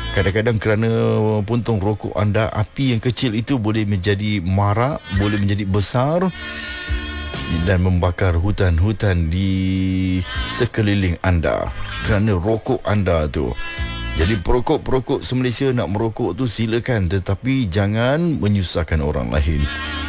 Kadang-kadang kerana puntung rokok anda, api yang kecil itu boleh menjadi marak, boleh menjadi besar dan membakar hutan-hutan di sekeliling anda kerana rokok anda tu. Jadi perokok-perokok se-Malaysia nak merokok tu silakan, tetapi jangan menyusahkan orang lain.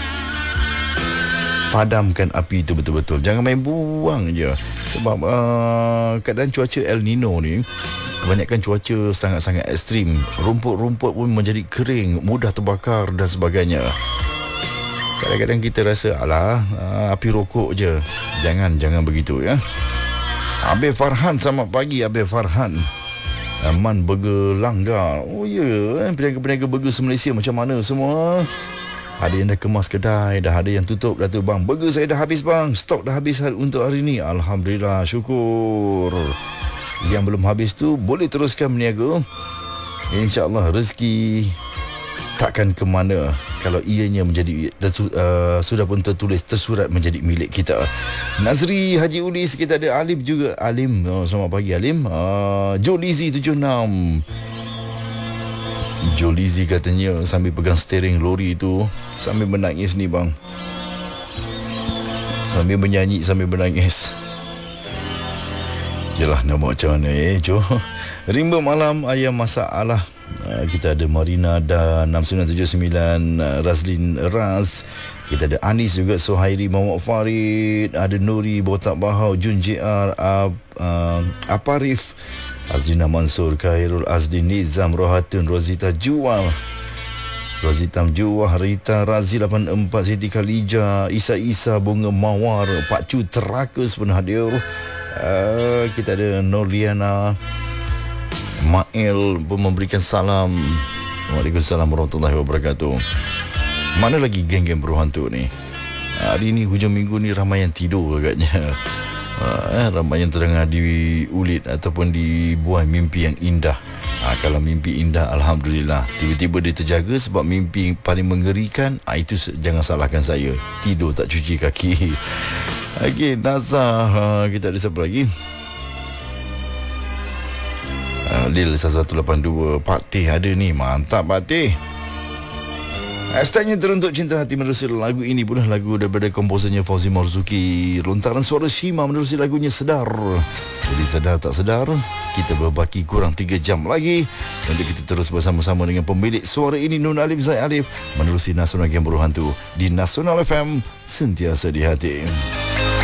Padamkan api itu betul-betul. Jangan main buang je. Sebab keadaan cuaca El Nino ni, kebanyakan cuaca sangat-sangat ekstrim. Rumput-rumput pun menjadi kering, mudah terbakar dan sebagainya. Kadang-kadang kita rasa, alah, api rokok je. Jangan begitu ya. Abel Farhan, selamat pagi Abel Farhan. Man Burger Langgar. Oh ya, peniaga-peniaga burger se-Malaysia macam mana semua? Ada yang dah kemas kedai, dah ada yang tutup dah tu. Bang, burger saya dah habis bang, stok dah habis untuk hari ni. Alhamdulillah, syukur. Yang belum habis tu boleh teruskan berniaga. InsyaAllah rezeki takkan ke mana kalau ianya menjadi sudah pun tersurat menjadi milik kita. Nazri Haji Ulis, kita ada Alim juga. Alim, selamat pagi Alim. Jolizi 76. Jolizi katanya sambil pegang steering lori tu, sambil menangis ni bang. Sambil menyanyi, sambil menangis. Yelah, nak buat macam mana Jo. Rimba malam ayam masak Allah. Kita ada Marina dan 6979 Razlin Raz. Kita ada Anis juga, Sohairi Muhammad Farid, ada Nuri Botak Bahau, Jun JR, Aparif, Azlina Mansur, Khairul Azlin, Nizam Rohatun, Rozita Jual, Rozita Juwah, Rita Razi 84, Siti Khalija, Isa Bunga Mawar, Pak Cu Terakus pun hadir. Kita ada Norliana Mael pun memberikan salam. Waalaikumsalam warahmatullahi wabarakatuh. Mana lagi geng-geng berhantu ni? Hari ni hujung minggu ni ramai yang tidur agaknya. Ramai yang terdengar diulit ataupun dibuai mimpi yang indah. Kalau mimpi indah, Alhamdulillah. Tiba-tiba dia terjaga sebab mimpi paling mengerikan, itu jangan salahkan saya. Tidur tak cuci kaki. Okey, Nazar. Kita ada siapa lagi? Lil 1182. Pak Teh ada ni. Mantap Pak Teh. Hashtagnya teruntuk cinta hati menerusi lagu ini pun lagu daripada komposernya Fauzi Marzuki. Lontaran suara Shima menerusi lagunya Sedar. Jadi sedar tak sedar, kita berbaki kurang 3 jam lagi untuk kita terus bersama-sama dengan pemilik suara ini, Nun Alif Zaid Alif, menerusi Nasional Game Berhantu di Nasional FM, sentiasa di hati.